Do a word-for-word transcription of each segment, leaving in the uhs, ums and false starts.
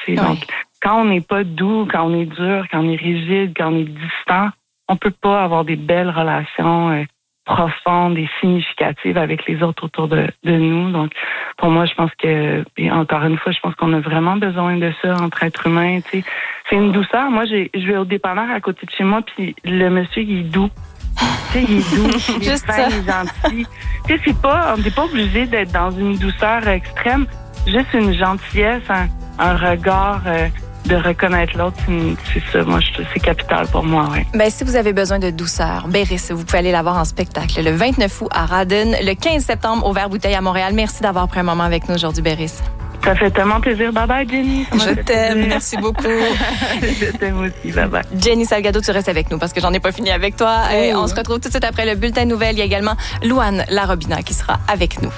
Tu sais. Oui. Donc, quand on n'est pas doux, quand on est dur, quand on est rigide, quand on est distant, on peut pas avoir des belles relations euh, profondes et significatives avec les autres autour de, de nous. Donc, pour moi, je pense que, et encore une fois, je pense qu'on a vraiment besoin de ça entre êtres humains. Tu sais. C'est une douceur. Moi, j'ai, je vais au dépanneur à côté de chez moi, puis le monsieur, il est doux. Tu sais, il est doux, il est fin, il est gentil. Tu sais, c'est pas, on n'est pas obligé d'être dans une douceur extrême. Juste une gentillesse, un, un regard... Euh, de reconnaître l'autre, c'est ça, moi, je, c'est capital pour moi, oui. Ben, si vous avez besoin de douceur, Béris, vous pouvez aller la voir en spectacle le vingt-neuf août à Rawdon, le quinze septembre au Vert-Bouteille à Montréal. Merci d'avoir pris un moment avec nous aujourd'hui, Béris. Ça fait tellement plaisir. Bye bye, Jenny. Je t'aime. Plaisir. Merci beaucoup. Je t'aime aussi. Bye bye. Jenny Salgado, tu restes avec nous parce que j'en ai pas fini avec toi. Oh. Et on se retrouve tout de suite après le bulletin de nouvelles. Il y a également Louane Larobina qui sera avec nous.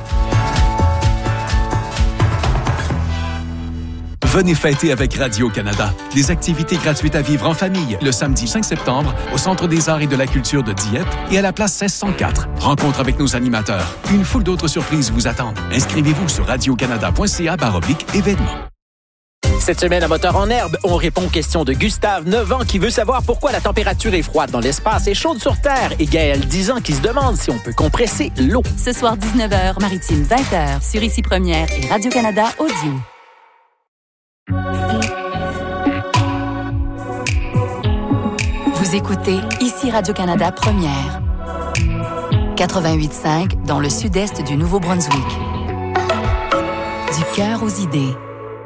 Venez fêter avec Radio-Canada. Des activités gratuites à vivre en famille le samedi cinq septembre au Centre des arts et de la culture de Dieppe et à la place seize cent quatre. Rencontre avec nos animateurs. Une foule d'autres surprises vous attendent. Inscrivez-vous sur radiocanada.ca baroblique événements. Cette semaine à Moteur en herbe, on répond aux questions de Gustave, neuf ans, qui veut savoir pourquoi la température est froide dans l'espace et chaude sur Terre, et Gaël, dix ans, qui se demande si on peut compresser l'eau. Ce soir, dix-neuf heures, Maritime, vingt heures, sur Ici Première et Radio-Canada Audio. Vous écoutez Ici Radio-Canada Première. quatre-vingt-huit cinq dans le sud-est du Nouveau-Brunswick. Du cœur aux idées.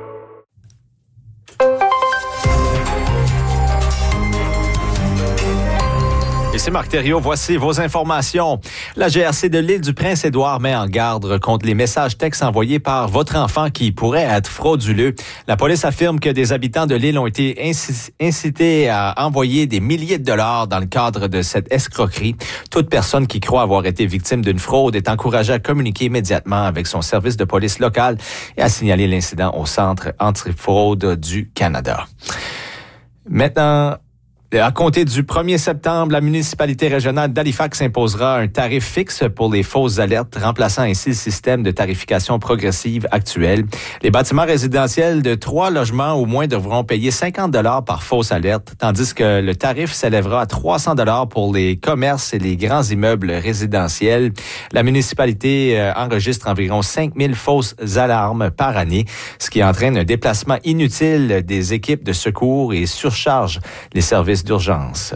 Ici Marc Thériault, voici vos informations. La G R C de l'île du Prince-Édouard met en garde contre les messages textes envoyés par votre enfant qui pourraient être frauduleux. La police affirme que des habitants de l'île ont été inci- incités à envoyer des milliers de dollars dans le cadre de cette escroquerie. Toute personne qui croit avoir été victime d'une fraude est encouragée à communiquer immédiatement avec son service de police local et à signaler l'incident au Centre antifraude du Canada. Maintenant, à compter du premier septembre, la municipalité régionale d'Halifax imposera un tarif fixe pour les fausses alertes, remplaçant ainsi le système de tarification progressive actuel. Les bâtiments résidentiels de trois logements au moins devront payer cinquante dollars par fausse alerte, tandis que le tarif s'élèvera à trois cents dollars pour les commerces et les grands immeubles résidentiels. La municipalité enregistre environ cinq mille fausses alarmes par année, ce qui entraîne un déplacement inutile des équipes de secours et surcharge les services d'urgence.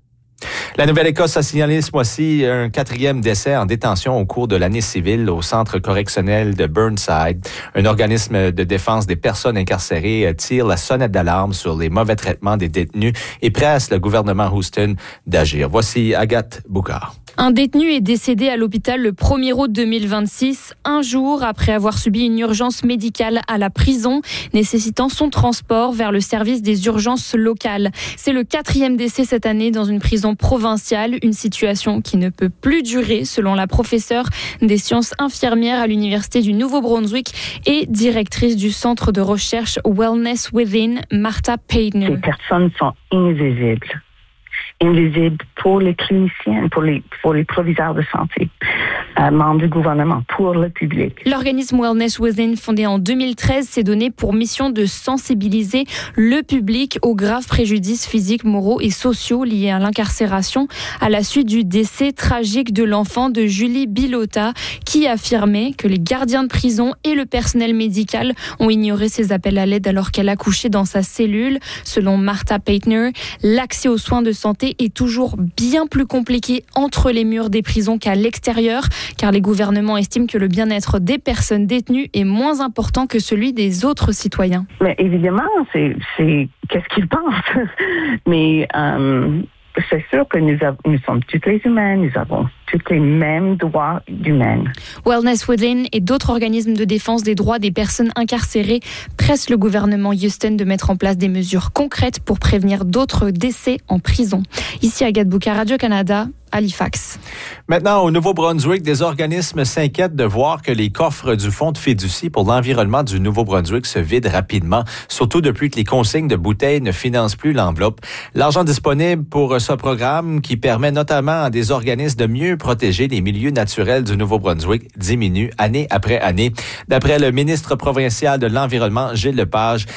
La Nouvelle-Écosse a signalé ce mois-ci un quatrième décès en détention au cours de l'année civile au centre correctionnel de Burnside. Un organisme de défense des personnes incarcérées tire la sonnette d'alarme sur les mauvais traitements des détenus et presse le gouvernement Houston d'agir. Voici Agathe Boucard. Un détenu est décédé à l'hôpital le premier août deux mille vingt-six, un jour après avoir subi une urgence médicale à la prison, nécessitant son transport vers le service des urgences locales. C'est le quatrième décès cette année dans une prison provinciale, une situation qui ne peut plus durer, selon la professeure des sciences infirmières à l'Université du Nouveau-Brunswick et directrice du centre de recherche Wellness Within, Martha Payton. Ces personnes sont invisibles. invisible pour les cliniciens, pour les, pour les proviseurs de santé, euh, membres du gouvernement, pour le public. L'organisme Wellness Within, fondé en deux mille treize, s'est donné pour mission de sensibiliser le public aux graves préjudices physiques, moraux et sociaux liés à l'incarcération à la suite du décès tragique de l'enfant de Julie Bilota, qui affirmait que les gardiens de prison et le personnel médical ont ignoré ses appels à l'aide alors qu'elle accouchait dans sa cellule. Selon Martha Payton, l'accès aux soins de santé est toujours bien plus compliqué entre les murs des prisons qu'à l'extérieur, car les gouvernements estiment que le bien-être des personnes détenues est moins important que celui des autres citoyens. Mais évidemment, c'est, c'est qu'est-ce qu'ils pensent. Mais euh, c'est sûr que nous, avons, nous sommes tous les humains, nous avons tous les mêmes droits humains. Wellness Within et d'autres organismes de défense des droits des personnes incarcérées pressent le gouvernement Houston de mettre en place des mesures concrètes pour prévenir d'autres décès en prison. Ici Agathe Boucard, Radio-Canada, Halifax. Maintenant, au Nouveau-Brunswick, des organismes s'inquiètent de voir que les coffres du Fonds de fiducie pour l'environnement du Nouveau-Brunswick se vident rapidement, surtout depuis que les consignes de bouteilles ne financent plus l'enveloppe. L'argent disponible pour ce programme, qui permet notamment à des organismes de mieux protéger les milieux naturels du Nouveau-Brunswick, diminue année après année. D'après le ministre provincial de l'Environnement, Gilles Lepage,